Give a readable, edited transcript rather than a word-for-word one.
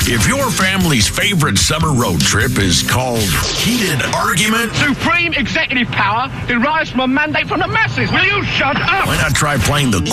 If your family's favorite summer road trip is called heated argument, supreme executive power derives from a mandate from the masses. Will you shut up? Why not try playing the